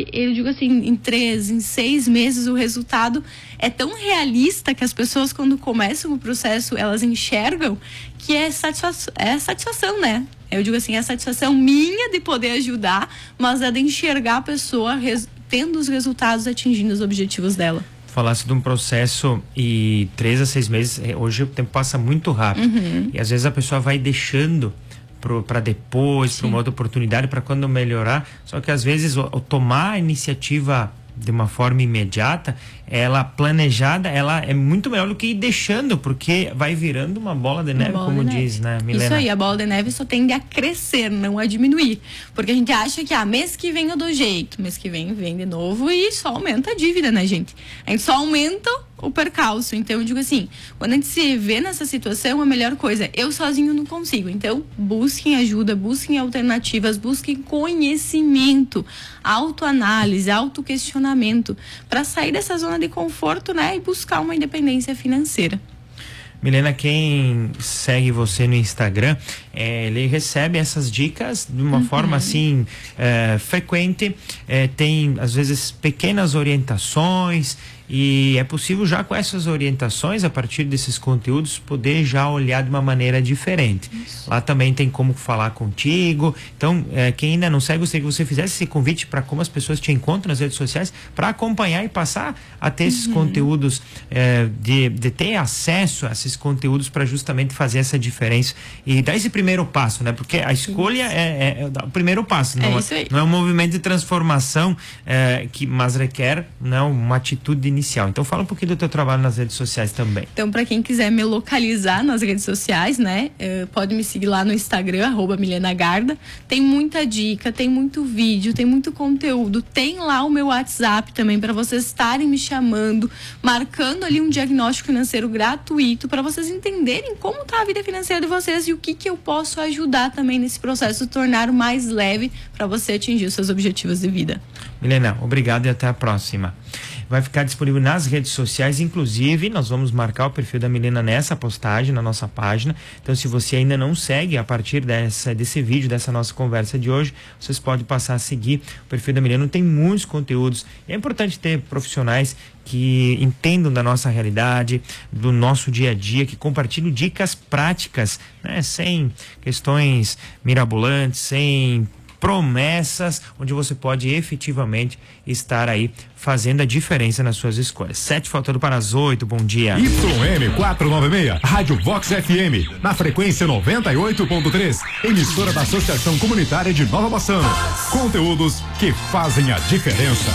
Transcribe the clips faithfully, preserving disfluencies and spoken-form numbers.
eu digo assim, em três, em seis meses o resultado é tão realista que as pessoas, quando começam o processo, elas enxergam que é satisfação, é satisfação, né? Eu digo assim, é a satisfação minha de poder ajudar, mas é de enxergar a pessoa res, tendo os resultados, atingindo os objetivos dela. Falasse de um processo e três a seis meses, hoje o tempo passa muito rápido. Uhum. E às vezes a pessoa vai deixando para depois, para uma outra oportunidade, para quando melhorar. Só que às vezes o, o tomar a iniciativa de uma forma imediata, ela planejada, ela é muito melhor do que ir deixando, porque vai virando uma bola de neve, como diz, né, Milena? Isso aí, a bola de neve só tende a crescer, não a diminuir. Porque a gente acha que, ah, mês que vem eu dou jeito, mês que vem vem de novo e só aumenta a dívida, né, gente? A gente só aumenta o percalço. Então eu digo assim, quando a gente se vê nessa situação, a melhor coisa, eu sozinho não consigo. Então busquem ajuda, busquem alternativas, busquem conhecimento, autoanálise, autoquestionamento, para sair dessa zona de conforto, né, e buscar uma independência financeira. Milena, quem segue você no Instagram, é, ele recebe essas dicas de uma uhum. forma assim é, frequente, é, tem às vezes pequenas orientações, e é possível já com essas orientações, a partir desses conteúdos, poder já olhar de uma maneira diferente. Isso. Lá também tem como falar contigo. Então, é, quem ainda não segue, gostaria que você fizesse esse convite para como as pessoas te encontram nas redes sociais, para acompanhar e passar a ter esses uhum. conteúdos, é, de, de ter acesso a esses conteúdos para justamente fazer essa diferença e dar esse primeiro passo, né? Porque a escolha é, é, é o primeiro passo, não é, é, não é um movimento de transformação, é, que, mas requer, não, uma atitude inicial. Então fala um pouquinho do teu trabalho nas redes sociais também. Então, para quem quiser me localizar nas redes sociais, né, uh, pode me seguir lá no Instagram, arroba Milena Garda. Tem muita dica, tem muito vídeo, tem muito conteúdo. Tem lá o meu WhatsApp também para vocês estarem me chamando, marcando ali um diagnóstico financeiro gratuito para vocês entenderem como tá a vida financeira de vocês e o que que eu posso ajudar também nesse processo de tornar mais leve para você atingir os seus objetivos de vida. Milena, obrigado e até a próxima. Vai ficar disponível nas redes sociais, inclusive nós vamos marcar o perfil da Milena nessa postagem, na nossa página. Então, se você ainda não segue, a partir dessa, desse vídeo, dessa nossa conversa de hoje, vocês podem passar a seguir o perfil da Milena. Tem muitos conteúdos. É importante ter profissionais que entendam da nossa realidade, do nosso dia a dia, que compartilhem dicas práticas, né? Sem questões mirabolantes, sem promessas, onde você pode efetivamente estar aí fazendo a diferença nas suas escolhas. Sete faltando para as oito, bom dia. Y M quatrocentos e noventa e seis, Rádio Vox F M, na frequência noventa e oito ponto três, emissora da Associação Comunitária de Nova Bassano. Conteúdos que fazem a diferença.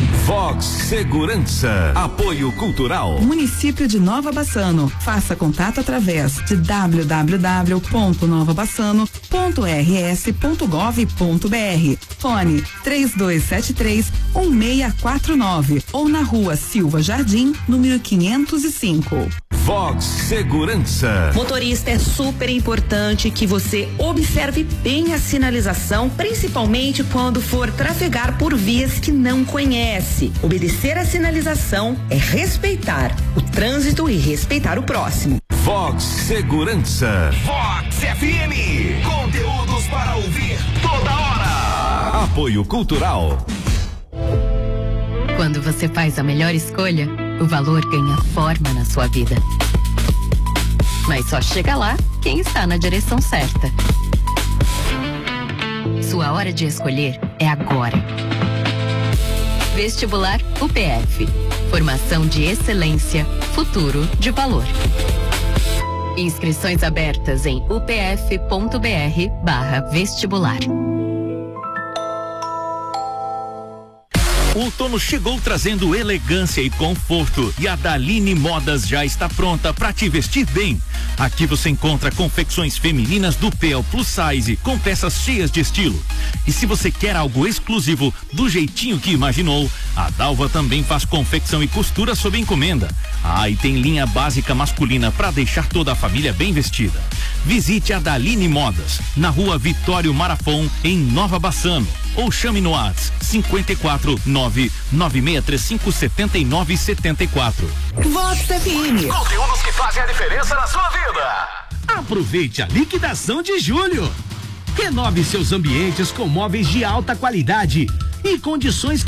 Vox Segurança, apoio cultural. Município de Nova Bassano. Faça contato através de w w w ponto nova bassano ponto r s ponto gov ponto b r. Fone três dois sete três um seis quatro nove ou na rua Silva Jardim, número quinhentos e cinco. Vox Segurança. Motorista, é super importante que você observe bem a sinalização, principalmente quando for trafegar por vias que não conhece. Obedecer a sinalização é respeitar o trânsito e respeitar o próximo. Vox Segurança. Vox F M. Conteúdos para ouvir toda hora. Apoio cultural. Quando você faz a melhor escolha, o valor ganha forma na sua vida. Mas só chega lá quem está na direção certa. Sua hora de escolher é agora. Vestibular U P F. Formação de excelência, futuro de valor. Inscrições abertas em upf.br barra vestibular. O outono chegou trazendo elegância e conforto e a Daline Modas já está pronta para te vestir bem. Aqui você encontra confecções femininas do P ao Plus Size com peças cheias de estilo. E se você quer algo exclusivo do jeitinho que imaginou, a Dalva também faz confecção e costura sob encomenda. Ah, e tem linha básica masculina para deixar toda a família bem vestida. Visite a Daline Modas na rua Vitório Marafon, em Nova Bassano. Ou chame no WhatsApp cinco quatro nove nove seis três cinco sete nove sete quatro. Vox F M. Conteúdos que fazem a diferença na sua vida. Aproveite a liquidação de julho. Renove seus ambientes com móveis de alta qualidade e condições